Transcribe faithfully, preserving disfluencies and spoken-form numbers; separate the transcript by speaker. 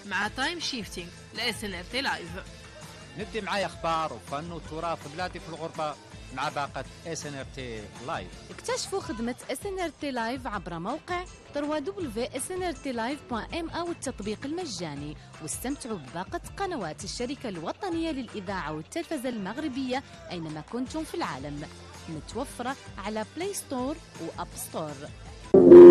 Speaker 1: مع تايم شيفتينج لاس ان ار تي لايف.
Speaker 2: ندي معايا اخبار وفن وتراث بلادي في الغربه مع باقه اس ان ار تي لايف.
Speaker 3: اكتشفوا خدمة اس ان ار تي لايف عبر موقع دبليو دبليو دبليو دوت اس ان ار تي لايف دوت ام او التطبيق المجاني، واستمتعوا بباقة قنوات الشركة الوطنية للإذاعة والتلفزة المغربية أينما كنتم في العالم، متوفرة على بلاي ستور وأب ستور.